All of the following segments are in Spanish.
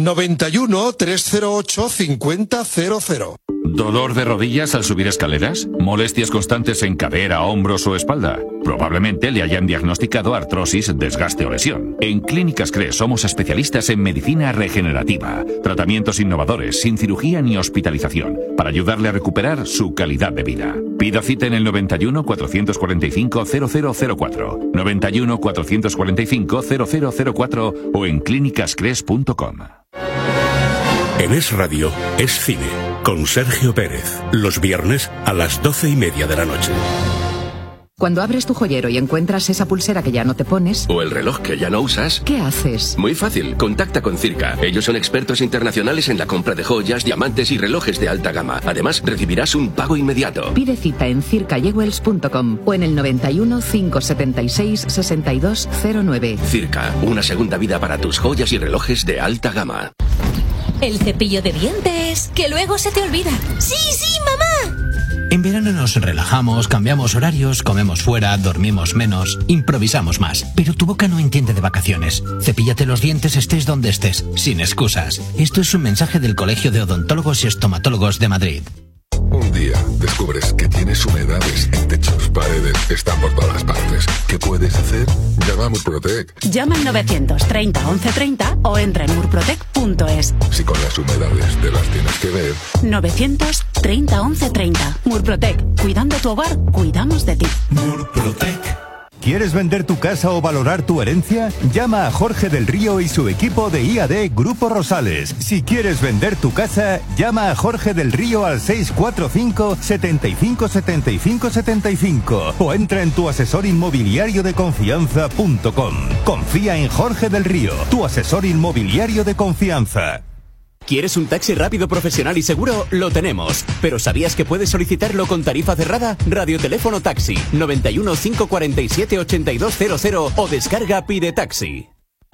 91 308 5000. ¿Dolor de rodillas al subir escaleras? ¿Molestias constantes en cadera, hombros o espalda? Probablemente le hayan diagnosticado artrosis, desgaste o lesión. En Clínicas CRES somos especialistas en medicina regenerativa. Tratamientos innovadores, sin cirugía ni hospitalización, para ayudarle a recuperar su calidad de vida. Pida cita en el 91 445 0004, 91 445 0004 o en clínicascres.com. En Es Radio, Es Cine, con Sergio Pérez, los viernes a las 12:30 de la noche. Cuando abres tu joyero y encuentras esa pulsera que ya no te pones... o el reloj que ya no usas... ¿qué haces? Muy fácil, contacta con Circa. Ellos son expertos internacionales en la compra de joyas, diamantes y relojes de alta gama. Además, recibirás un pago inmediato. Pide cita en circajewels.com o en el 91 576 6209. Circa, una segunda vida para tus joyas y relojes de alta gama. El cepillo de dientes, que luego se te olvida. ¡Sí, sí, mamá! En verano nos relajamos, cambiamos horarios, comemos fuera, dormimos menos, improvisamos más. Pero tu boca no entiende de vacaciones. Cepíllate los dientes estés donde estés, sin excusas. Esto es un mensaje del Colegio de Odontólogos y Estomatólogos de Madrid. Un día descubres que tienes humedades en techos, paredes, están por todas partes. ¿Qué puedes hacer? Llama a Murprotec. Llama al 930 1130 o entra en murprotec.es. Si con las humedades te las tienes que ver. 930 1130. Murprotec. Cuidando tu hogar, cuidamos de ti. Murprotec. ¿Quieres vender tu casa o valorar tu herencia? Llama a Jorge del Río y su equipo de IAD Grupo Rosales. Si quieres vender tu casa, llama a Jorge del Río al 645 75 75 75 o entra en tuasesorinmobiliariodeconfianza.com. Confía en Jorge del Río, tu asesor inmobiliario de confianza. ¿Quieres un taxi rápido, profesional y seguro? Lo tenemos. ¿Pero sabías que puedes solicitarlo con tarifa cerrada? Radioteléfono Taxi 91 547 8200 o descarga Pide Taxi.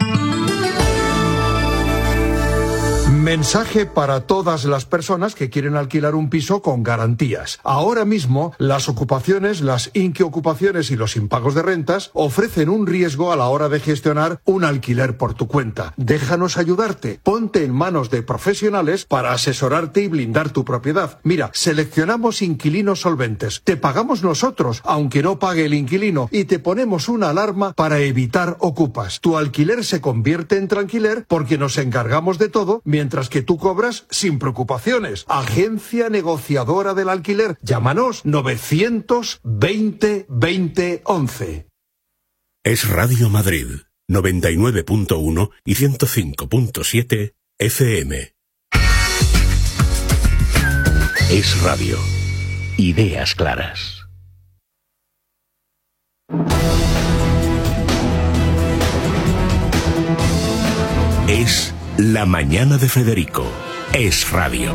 Mensaje para todas las personas que quieren alquilar un piso con garantías. Ahora mismo, las ocupaciones, las inquiocupaciones y los impagos de rentas ofrecen un riesgo a la hora de gestionar un alquiler por tu cuenta. Déjanos ayudarte. Ponte en manos de profesionales para asesorarte y blindar tu propiedad. Mira, seleccionamos inquilinos solventes. Te pagamos nosotros, aunque no pague el inquilino, y te ponemos una alarma para evitar ocupas. Tu alquiler se convierte en tranquiler porque nos encargamos de todo, mientras que tú cobras sin preocupaciones. Agencia negociadora del alquiler. Llámanos 920 20 11. Es Radio Madrid, 99.1 y 105.7 FM. Es Radio. Ideas claras. Es La Mañana de Federico. Es Radio.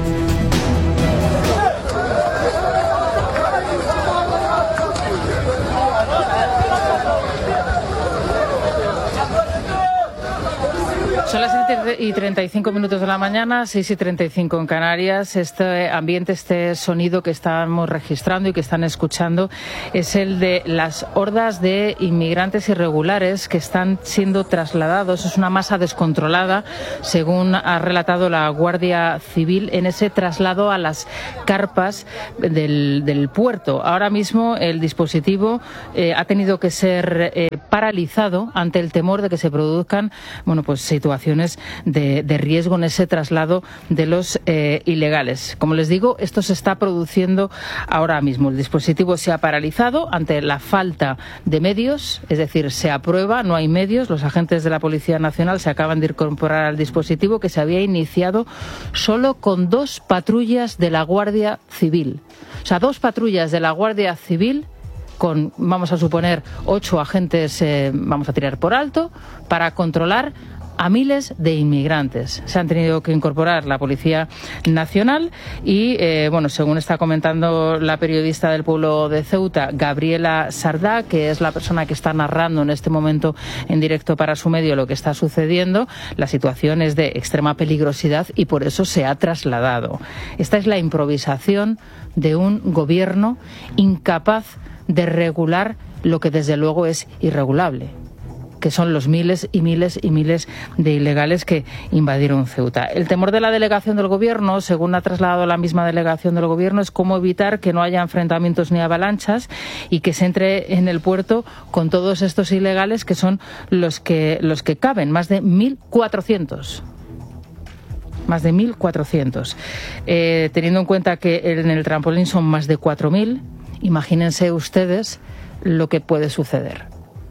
Son las 7:35 de la mañana, 6:35 en Canarias. Este ambiente, este sonido que estamos registrando y que están escuchando es el de las hordas de inmigrantes irregulares que están siendo trasladados. Es una masa descontrolada, según ha relatado la Guardia Civil, en ese traslado a las carpas del puerto. Ahora mismo el dispositivo ha tenido que ser paralizado ante el temor de que se produzcan, situaciones de riesgo en ese traslado de los ilegales. Como les digo, esto se está produciendo ahora mismo. El dispositivo se ha paralizado ante la falta de medios, es decir, se aprueba, no hay medios. Los agentes de la Policía Nacional se acaban de incorporar al dispositivo, que se había iniciado solo con 2 patrullas de la Guardia Civil. O sea, 2 patrullas de la Guardia Civil con, vamos a suponer, 8 agentes, vamos a tirar por alto, para controlar a miles de inmigrantes. Se han tenido que incorporar la Policía Nacional y, según está comentando la periodista del Pueblo de Ceuta, Gabriela Sardá, que es la persona que está narrando en este momento en directo para su medio lo que está sucediendo, la situación es de extrema peligrosidad y por eso se ha trasladado. Esta es la improvisación de un gobierno incapaz de regular lo que desde luego es irregulable, que son los miles y miles y miles de ilegales que invadieron Ceuta. El temor de la delegación del Gobierno, según ha trasladado la misma delegación del Gobierno, es cómo evitar que no haya enfrentamientos ni avalanchas y que se entre en el puerto con todos estos ilegales, que son los que caben, más de 1.400. Más de 1.400. Teniendo en cuenta que en el trampolín son más de 4.000, imagínense ustedes lo que puede suceder.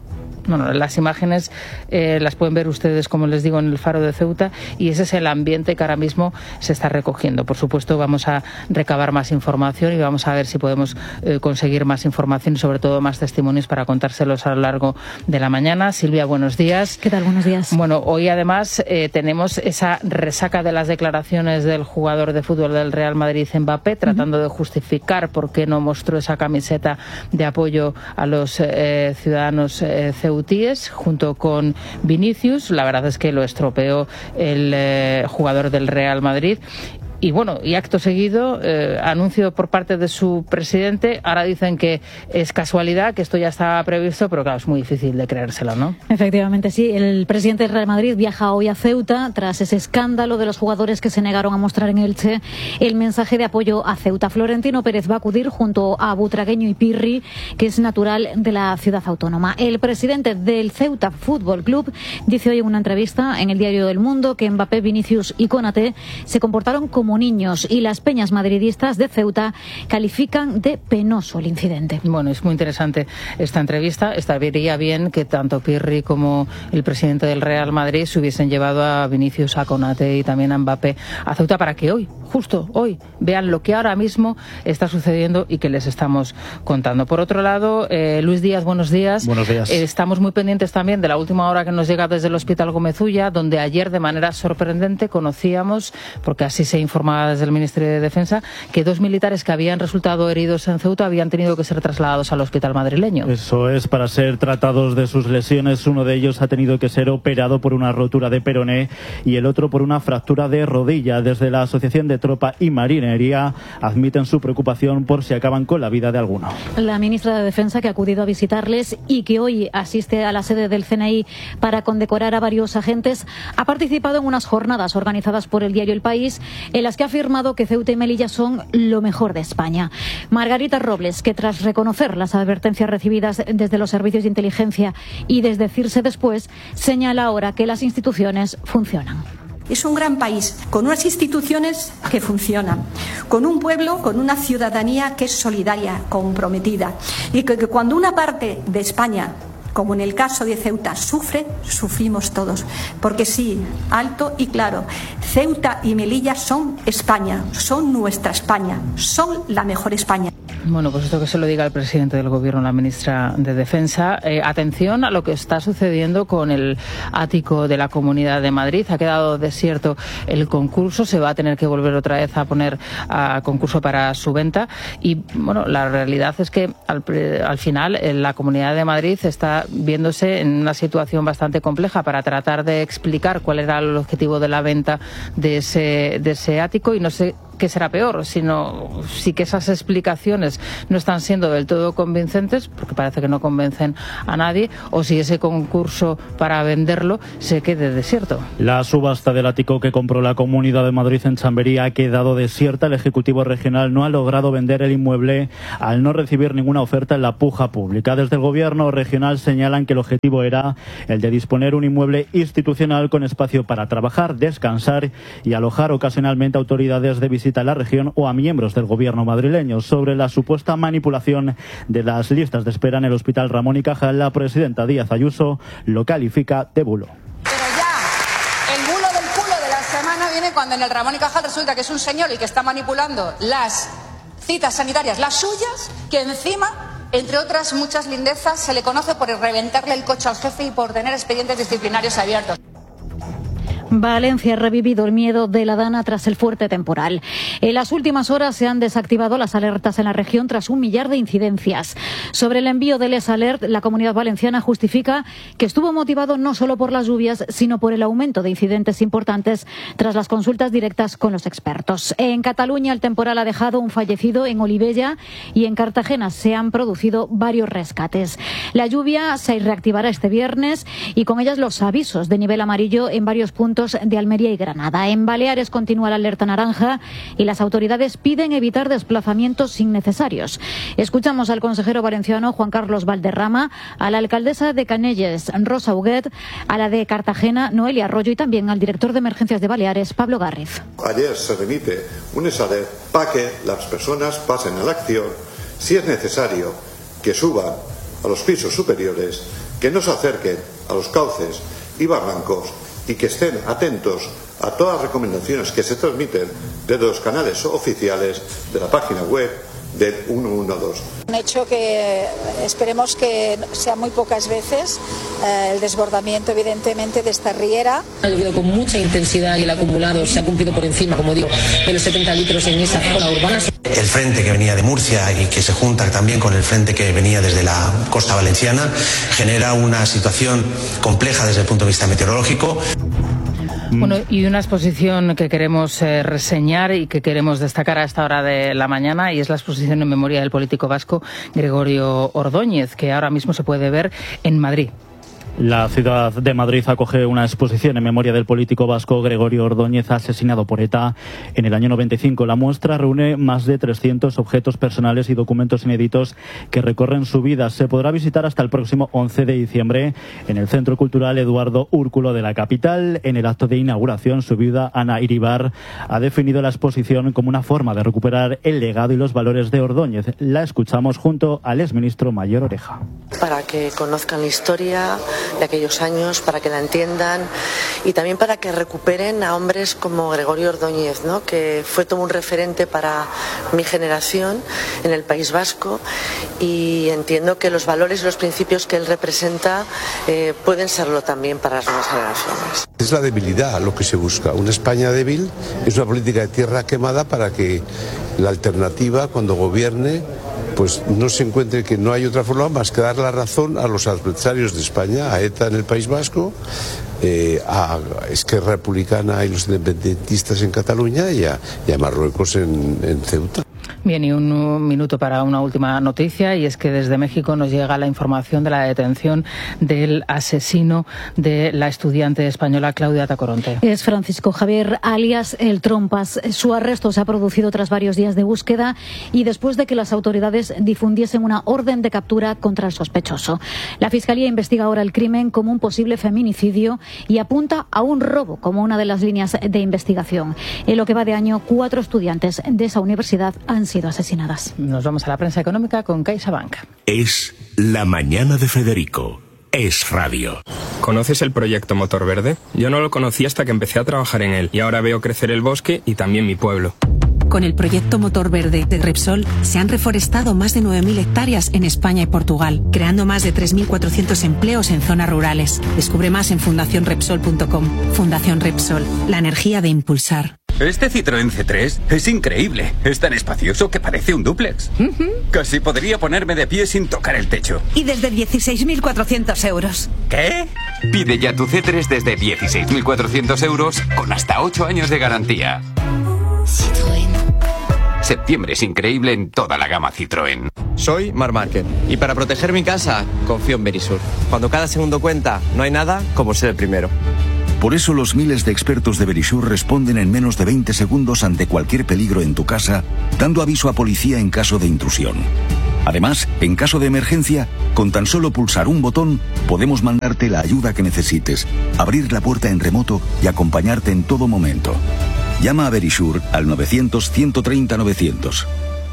Las imágenes las pueden ver ustedes, como les digo, en el Faro de Ceuta, y ese es el ambiente que ahora mismo se está recogiendo. Por supuesto, vamos a recabar más información y vamos a ver si podemos conseguir más información y, sobre todo, más testimonios para contárselos a lo largo de la mañana. Silvia, buenos días. ¿Qué tal? Buenos días. Bueno, hoy además tenemos esa resaca de las declaraciones del jugador de fútbol del Real Madrid, Mbappé, tratando de justificar por qué no mostró esa camiseta de apoyo a los ciudadanos ceutíes junto con Vinicius. La verdad es que lo estropeó el jugador del Real Madrid. Y bueno, y acto seguido, anuncio por parte de su presidente. Ahora dicen que es casualidad, que esto ya estaba previsto, pero claro, es muy difícil de creérselo, ¿no? Efectivamente, sí. El presidente del Real Madrid viaja hoy a Ceuta tras ese escándalo de los jugadores que se negaron a mostrar en Elche el mensaje de apoyo a Ceuta. Florentino Pérez va a acudir junto a Butragueño y Pirri, que es natural de la ciudad autónoma. El presidente del Ceuta Fútbol Club dice hoy en una entrevista en el diario El Mundo que Mbappé, Vinicius y Konaté se comportaron como niños y las peñas madridistas de Ceuta califican de penoso el incidente. Bueno, es muy interesante esta entrevista. Estaría bien que tanto Pirri como el presidente del Real Madrid se hubiesen llevado a Vinicius, a Konaté y también a Mbappé a Ceuta para que hoy, justo hoy, vean lo que ahora mismo está sucediendo y que les estamos contando. Por otro lado, Luis Díaz, buenos días. Buenos días. Estamos muy pendientes también de la última hora que nos llega desde el Hospital Gómez Ulla, donde ayer de manera sorprendente conocíamos, porque así se informaba desde el Ministerio de Defensa, que 2 militares que habían resultado heridos en Ceuta habían tenido que ser trasladados al hospital madrileño. Eso es, para ser tratados de sus lesiones. Uno de ellos ha tenido que ser operado por una rotura de peroné y el otro por una fractura de rodilla. Desde la Asociación de Tropa y Marinería admiten su preocupación por si acaban con la vida de alguno. La ministra de Defensa, que ha acudido a visitarles y que hoy asiste a la sede del CNI para condecorar a varios agentes, ha participado en unas jornadas organizadas por el diario El País, en las que ha afirmado que Ceuta y Melilla son lo mejor de España. Margarita Robles, que tras reconocer las advertencias recibidas desde los servicios de inteligencia y desdecirse después, señala ahora que las instituciones funcionan. Es un gran país, con unas instituciones que funcionan, con un pueblo, con una ciudadanía que es solidaria, comprometida, y que cuando una parte de España, como en el caso de Ceuta, sufrimos todos. Porque sí, alto y claro, Ceuta y Melilla son España, son nuestra España, son la mejor España. Bueno, pues esto que se lo diga el presidente del Gobierno, la ministra de Defensa. Atención a lo que está sucediendo con el ático de la Comunidad de Madrid. Ha quedado desierto el concurso, se va a tener que volver otra vez a poner a concurso para su venta. Y bueno, la realidad es que al final la Comunidad de Madrid está viéndose en una situación bastante compleja para tratar de explicar cuál era el objetivo de la venta de ese ático, y no sé qué será peor, sino si que esas explicaciones no están siendo del todo convincentes, porque parece que no convencen a nadie, o si ese concurso para venderlo se quede desierto. La subasta del ático que compró la Comunidad de Madrid en Chamberí ha quedado desierta. El Ejecutivo Regional no ha logrado vender el inmueble al no recibir ninguna oferta en la puja pública. Desde el Gobierno regional señalan que el objetivo era el de disponer un inmueble institucional con espacio para trabajar, descansar y alojar ocasionalmente autoridades de visita a la región o a miembros del Gobierno madrileño. Sobre la supuesta manipulación de las listas de espera en el Hospital Ramón y Cajal, la presidenta Díaz Ayuso lo califica de bulo. Pero ya, el bulo del culo de la semana viene cuando en el Ramón y Cajal resulta que es un señor el que está manipulando las citas sanitarias, las suyas, que encima, entre otras muchas lindezas, se le conoce por reventarle el coche al jefe y por tener expedientes disciplinarios abiertos. Valencia ha revivido el miedo de la Dana tras el fuerte temporal. En las últimas horas se han desactivado las alertas en la región tras 1 millar de incidencias. Sobre el envío del ES-Alert, la Comunidad Valenciana justifica que estuvo motivado no solo por las lluvias, sino por el aumento de incidentes importantes tras las consultas directas con los expertos. En Cataluña, el temporal ha dejado un fallecido en Olivella y en Cartagena se han producido varios rescates. La lluvia se reactivará este viernes y con ellas los avisos de nivel amarillo en varios puntos de Almería y Granada. En Baleares continúa la alerta naranja y las autoridades piden evitar desplazamientos innecesarios. Escuchamos al consejero valenciano Juan Carlos Valderrama, a la alcaldesa de Canelles, Rosa Huguet, a la de Cartagena, Noelia Arroyo, y también al director de emergencias de Baleares, Pablo Garriz. Ayer se remite un ES-Alert para que las personas pasen a la acción, si es necesario, que suban a los pisos superiores, que no se acerquen a los cauces y barrancos y que estén atentos a todas las recomendaciones que se transmiten desde los canales oficiales de la página web del 112. Un hecho que esperemos que sea muy pocas veces, el desbordamiento evidentemente de esta riera. Ha llovido con mucha intensidad y el acumulado se ha cumplido por encima, como digo, de los 70 litros en esa zona urbana. El frente que venía de Murcia y que se junta también con el frente que venía desde la costa valenciana genera una situación compleja desde el punto de vista meteorológico. Bueno, y una exposición que queremos reseñar y que queremos destacar a esta hora de la mañana, y es la exposición en memoria del político vasco Gregorio Ordóñez, que ahora mismo se puede ver en Madrid. La ciudad de Madrid acoge una exposición en memoria del político vasco Gregorio Ordóñez, asesinado por ETA en el año 95. La muestra reúne más de 300 objetos personales y documentos inéditos que recorren su vida. Se podrá visitar hasta el próximo 11 de diciembre en el Centro Cultural Eduardo Úrculo de la capital. En el acto de inauguración, su viuda, Ana Iribar, ha definido la exposición como una forma de recuperar el legado y los valores de Ordóñez. La escuchamos junto al exministro Mayor Oreja. Para que conozcan la historia de aquellos años, para que la entiendan y también para que recuperen a hombres como Gregorio Ordóñez, ¿no?, que fue todo un referente para mi generación en el País Vasco, y entiendo que los valores y los principios que él representa pueden serlo también para las nuevas generaciones. Es la debilidad lo que se busca, una España débil, es una política de tierra quemada para que la alternativa, cuando gobierne, pues no se encuentre que no hay otra forma más que dar la razón a los adversarios de España, a ETA en el País Vasco, a Esquerra Republicana y los independentistas en Cataluña y a Marruecos en Ceuta. Bien, y un minuto para una última noticia, y es que desde México nos llega la información de la detención del asesino de la estudiante española Claudia Tacoronte. Es Francisco Javier, alias El Trompas. Su arresto se ha producido tras varios días de búsqueda y después de que las autoridades difundiesen una orden de captura contra el sospechoso. La Fiscalía investiga ahora el crimen como un posible feminicidio y apunta a un robo como una de las líneas de investigación. En lo que va de año, 4 estudiantes de esa universidad han sido asesinadas. Nos vamos a la prensa económica con CaixaBank. Es La Mañana de Federico. Es radio. ¿Conoces el proyecto Motor Verde? Yo no lo conocí hasta que empecé a trabajar en él y ahora veo crecer el bosque y también mi pueblo. Con el proyecto Motor Verde de Repsol se han reforestado más de 9.000 hectáreas en España y Portugal, creando más de 3.400 empleos en zonas rurales. Descubre más en fundacionrepsol.com. Fundación Repsol, la energía de impulsar. Este Citroën C3 es increíble. Es tan espacioso que parece un dúplex. Casi podría ponerme de pie sin tocar el techo. Y desde 16.400 euros. ¿Qué? Pide ya tu C3 desde 16.400 euros con hasta 8 años de garantía. Citroën. Septiembre es increíble en toda la gama Citroën. Soy Marc Márquez y para proteger mi casa confío en Verisur. Cuando cada segundo cuenta, no hay nada como ser el primero. Por eso los miles de expertos de Verisur responden en menos de 20 segundos ante cualquier peligro en tu casa, dando aviso a policía en caso de intrusión. Además, en caso de emergencia, con tan solo pulsar un botón, podemos mandarte la ayuda que necesites, abrir la puerta en remoto y acompañarte en todo momento. Llama a Verisur al 900-130-900.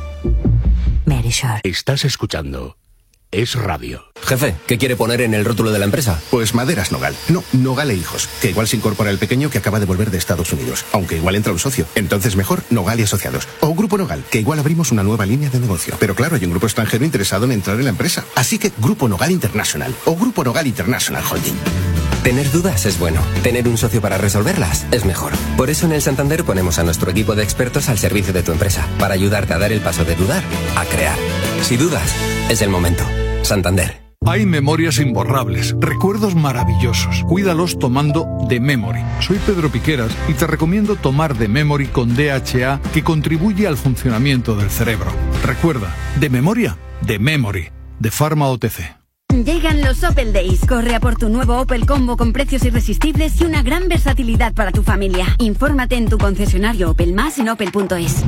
Verisur. Estás escuchando Es Radio. Jefe, ¿qué quiere poner en el rótulo de la empresa? Pues Maderas Nogal. No, Nogal e Hijos. Que igual se incorpora el pequeño que acaba de volver de Estados Unidos. Aunque igual entra un socio. Entonces mejor Nogal y Asociados. O Grupo Nogal, que igual abrimos una nueva línea de negocio. Pero claro, hay un grupo extranjero interesado en entrar en la empresa. Así que Grupo Nogal International. O Grupo Nogal International Holding. Tener dudas es bueno. Tener un socio para resolverlas es mejor. Por eso en el Santander ponemos a nuestro equipo de expertos al servicio de tu empresa, para ayudarte a dar el paso de dudar a crear. Si dudas, es el momento. Santander. Hay memorias imborrables, recuerdos maravillosos. Cuídalos tomando The Memory. Soy Pedro Piqueras y te recomiendo tomar The Memory con DHA, que contribuye al funcionamiento del cerebro. Recuerda, de memoria, The Memory, de Pharma OTC. Llegan los Opel Days. Corre a por tu nuevo Opel Combo con precios irresistibles y una gran versatilidad para tu familia. Infórmate en tu concesionario Opel Más en opel.es.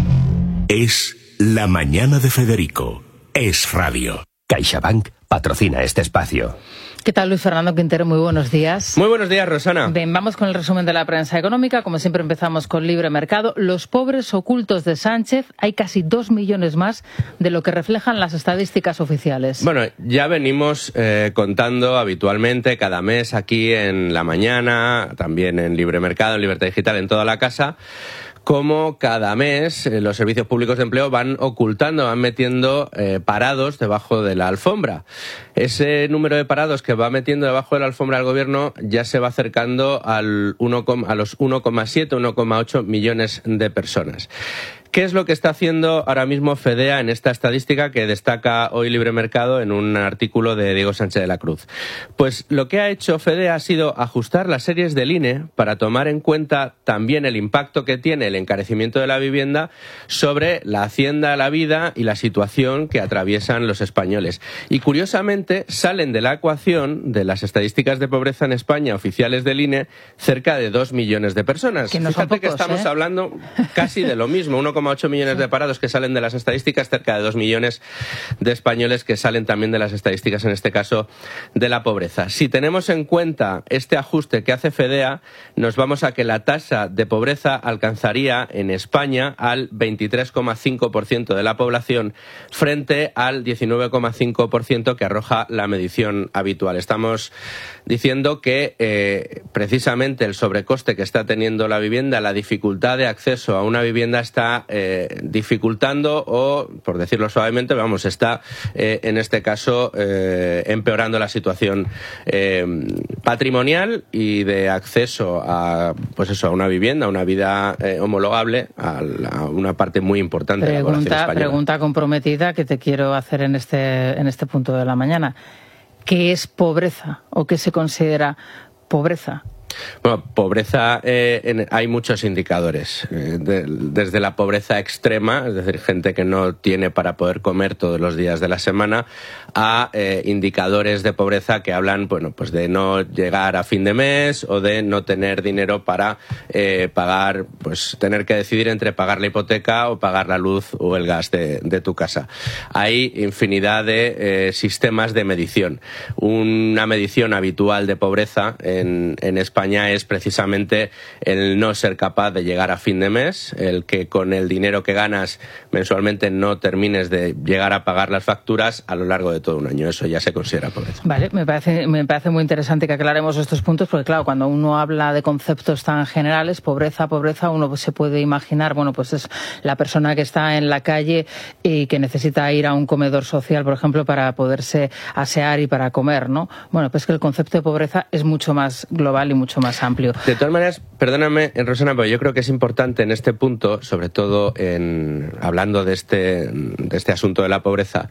Es La Mañana de Federico. Es Radio. CaixaBank patrocina este espacio. ¿Qué tal, Luis Fernando Quintero? Muy buenos días. Muy buenos días, Rosana. Bien, vamos con el resumen de la prensa económica. Como siempre empezamos con Libre Mercado. Los pobres ocultos de Sánchez, hay casi 2 millones más de lo que reflejan las estadísticas oficiales. Bueno, ya venimos contando habitualmente cada mes aquí en La Mañana, también en Libre Mercado, en Libertad Digital, en toda la casa, cómo cada mes los servicios públicos de empleo van ocultando, van metiendo parados debajo de la alfombra. Ese número de parados que va metiendo debajo de la alfombra el gobierno ya se va acercando a los 1,7, 1,8 millones de personas. ¿Qué es lo que está haciendo ahora mismo Fedea en esta estadística que destaca hoy Libre Mercado en un artículo de Diego Sánchez de la Cruz? Pues lo que ha hecho Fedea ha sido ajustar las series del INE para tomar en cuenta también el impacto que tiene el encarecimiento de la vivienda sobre la hacienda, la vida y la situación que atraviesan los españoles. Y curiosamente salen de la ecuación de las estadísticas de pobreza en España oficiales del INE cerca de 2 millones de personas. Que no son Fíjate pocos, que estamos hablando casi de lo mismo, 1,8 millones de parados que salen de las estadísticas, cerca de 2 millones de españoles que salen también de las estadísticas, en este caso de la pobreza. Si tenemos en cuenta este ajuste que hace Fedea, nos vamos a que la tasa de pobreza alcanzaría en España al 23,5% de la población frente al 19,5% que arroja la medición habitual. Estamos diciendo que precisamente el sobrecoste que está teniendo la vivienda, la dificultad de acceso a una vivienda está dificultando o, por decirlo suavemente, está en este caso empeorando la situación patrimonial y de acceso a una vivienda, a una vida homologable a una parte muy importante de la población española. Pregunta comprometida que te quiero hacer en este punto de la mañana. ¿Qué es pobreza o qué se considera pobreza? Bueno, pobreza, hay muchos indicadores, desde la pobreza extrema, es decir, gente que no tiene para poder comer todos los días de la semana, a indicadores de pobreza que hablan, pues de no llegar a fin de mes o de no tener dinero para pagar, pues tener que decidir entre pagar la hipoteca o pagar la luz o el gas de tu casa. Hay infinidad de sistemas de medición. Una medición habitual de pobreza en España es precisamente el no ser capaz de llegar a fin de mes, el que con el dinero que ganas mensualmente no termines de llegar a pagar las facturas a lo largo de todo un año. Eso ya se considera pobreza. Vale, me parece muy interesante que aclaremos estos puntos, porque claro, cuando uno habla de conceptos tan generales, pobreza, uno se puede imaginar, pues es la persona que está en la calle y que necesita ir a un comedor social, por ejemplo, para poderse asear y para comer, ¿no? Bueno, pues que el concepto de pobreza es mucho más global y mucho más amplio. De todas maneras, perdóname, Rosana, pero yo creo que es importante en este punto, sobre todo hablando de este asunto de la pobreza,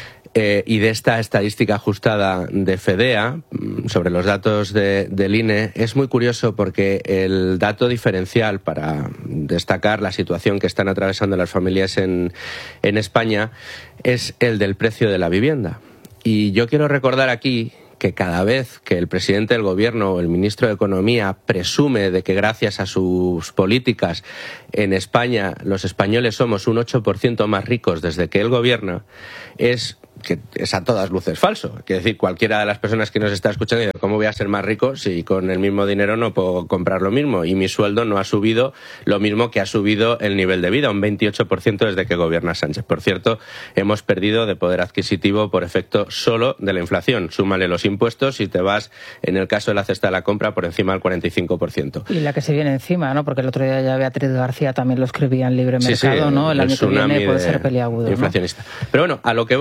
y de esta estadística ajustada de Fedea sobre los datos del INE, es muy curioso porque el dato diferencial para destacar la situación que están atravesando las familias en España es el del precio de la vivienda. Y yo quiero recordar aquí que cada vez que el presidente del gobierno o el ministro de Economía presume de que gracias a sus políticas en España los españoles somos un 8% más ricos desde que él gobierna, es a todas luces falso. Quiere decir, cualquiera de las personas que nos está escuchando dice, ¿cómo voy a ser más rico si con el mismo dinero no puedo comprar lo mismo? Y mi sueldo no ha subido lo mismo que ha subido el nivel de vida, un 28% desde que gobierna Sánchez. Por cierto, hemos perdido de poder adquisitivo por efecto solo de la inflación. Súmale los impuestos y te vas, en el caso de la cesta de la compra, por encima del 45%. Y la que se viene encima, ¿no? Porque el otro día ya Beatriz García también lo escribía en Libre Mercado, ¿no? El año que viene puede ser peliagudo, inflacionista. ¿No? Pero bueno, a lo que voy es que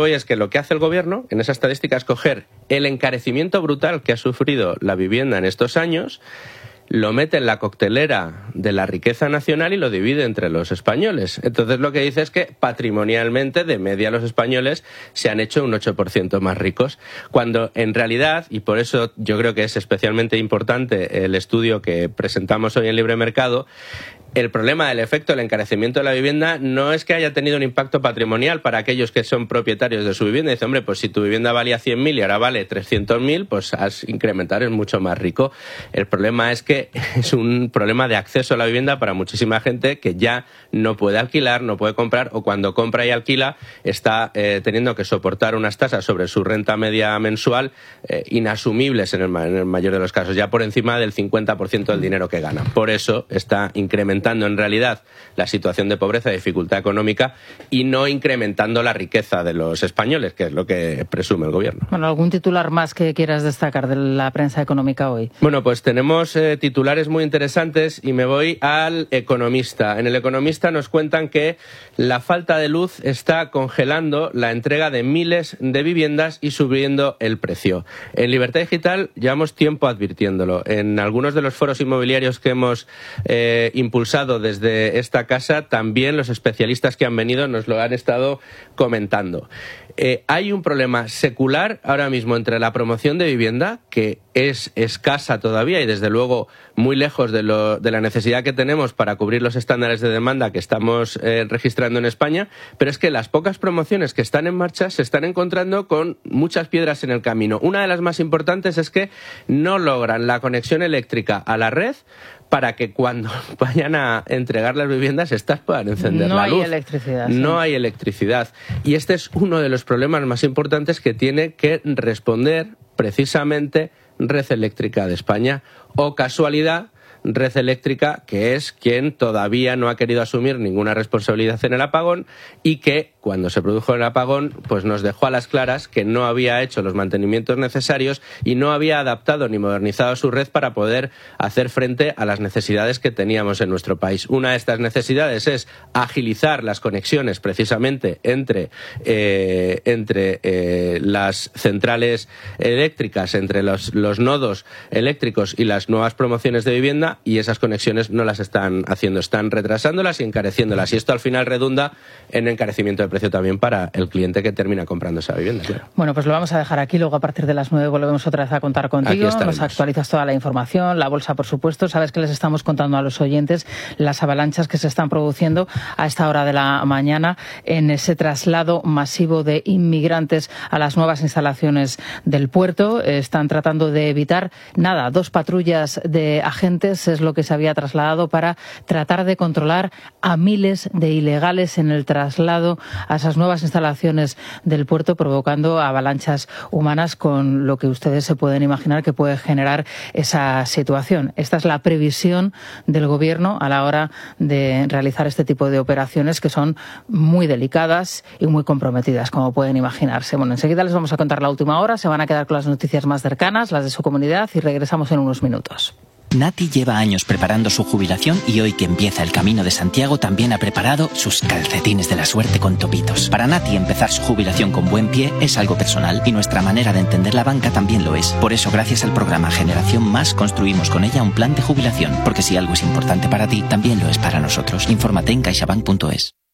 lo que hace el gobierno en esa estadística es coger el encarecimiento brutal que ha sufrido la vivienda en estos años, lo mete en la coctelera de la riqueza nacional y lo divide entre los españoles. Entonces lo que dice es que patrimonialmente, de media, los españoles se han hecho un 8% más ricos, cuando en realidad, y por eso yo creo que es especialmente importante el estudio que presentamos hoy en Libre Mercado, el problema del efecto del encarecimiento de la vivienda no es que haya tenido un impacto patrimonial para aquellos que son propietarios de su vivienda. Dice, hombre, pues si tu vivienda valía 100.000 y ahora vale 300.000, pues has incrementado, es mucho más rico. El problema es que es un problema de acceso a la vivienda para muchísima gente que ya no puede alquilar, no puede comprar, o cuando compra y alquila está teniendo que soportar unas tasas sobre su renta media mensual inasumibles en el mayor de los casos, ya por encima del 50% del dinero que gana. Por eso está incrementando en realidad la situación de pobreza y dificultad económica y no incrementando la riqueza de los españoles, que es lo que presume el gobierno. Bueno, ¿algún titular más que quieras destacar de la prensa económica hoy? Bueno, pues tenemos titulares muy interesantes y me voy al Economista. En el Economista nos cuentan que la falta de luz está congelando la entrega de miles de viviendas y subiendo el precio. En Libertad Digital llevamos tiempo advirtiéndolo. En algunos de los foros inmobiliarios que hemos impulsado desde esta casa, también los especialistas que han venido nos lo han estado comentando. Hay un problema secular ahora mismo entre la promoción de vivienda, que es escasa todavía y desde luego muy lejos de la necesidad que tenemos para cubrir los estándares de demanda que estamos registrando en España, pero es que las pocas promociones que están en marcha se están encontrando con muchas piedras en el camino. Una de las más importantes es que no logran la conexión eléctrica a la red para que cuando vayan a entregar las viviendas estas puedan encender la luz. No hay electricidad. No hay electricidad. Y este es uno de los problemas más importantes que tiene que responder precisamente Red Eléctrica de España, o casualidad, Red Eléctrica, que es quien todavía no ha querido asumir ninguna responsabilidad en el apagón y que, cuando se produjo el apagón, pues nos dejó a las claras que no había hecho los mantenimientos necesarios y no había adaptado ni modernizado su red para poder hacer frente a las necesidades que teníamos en nuestro país. Una de estas necesidades es agilizar las conexiones precisamente entre las centrales eléctricas, entre los nodos eléctricos y las nuevas promociones de vivienda, y esas conexiones no las están haciendo, están retrasándolas y encareciéndolas, y esto al final redunda en encarecimiento de precio también para el cliente que termina comprando esa vivienda. Claro. Bueno, pues lo vamos a dejar aquí, luego a partir de las 9 volvemos otra vez a contar contigo, nos actualizas toda la información, la bolsa por supuesto, sabes que les estamos contando a los oyentes las avalanchas que se están produciendo a esta hora de la mañana en ese traslado masivo de inmigrantes a las nuevas instalaciones del puerto. Están tratando de evitar 2 patrullas de agentes es lo que se había trasladado para tratar de controlar a miles de ilegales en el traslado a esas nuevas instalaciones del puerto, provocando avalanchas humanas, con lo que ustedes se pueden imaginar que puede generar esa situación. Esta es la previsión del Gobierno a la hora de realizar este tipo de operaciones, que son muy delicadas y muy comprometidas, como pueden imaginarse. Bueno, enseguida les vamos a contar la última hora, se van a quedar con las noticias más cercanas, las de su comunidad, y regresamos en unos minutos. Nati lleva años preparando su jubilación y hoy que empieza el Camino de Santiago también ha preparado sus calcetines de la suerte con topitos. Para Nati empezar su jubilación con buen pie es algo personal y nuestra manera de entender la banca también lo es. Por eso, gracias al programa Generación Más, construimos con ella un plan de jubilación, porque si algo es importante para ti, también lo es para nosotros. Infórmate en caixabank.es.